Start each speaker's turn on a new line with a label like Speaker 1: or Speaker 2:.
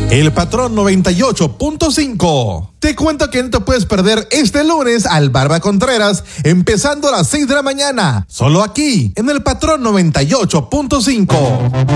Speaker 1: El Patrón 98.5. Te cuento que no te puedes perder este lunes al Barba Contreras, empezando a las 6 de la mañana, solo aquí, en el Patrón 98.5.